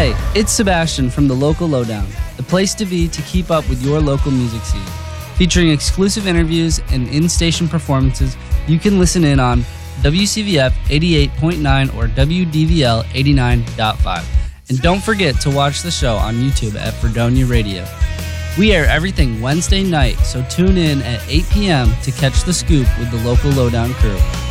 Hey, it's Sebastian from the Local Lowdown, the place to be to keep up with your local music scene. Featuring exclusive interviews and in-station performances, you can listen in on WCVF 88.9 or WDVL 89.5. And don't forget to watch the show on YouTube at Fredonia Radio. We air everything Wednesday night, so tune in at 8 p.m. to catch the scoop with the Local Lowdown crew.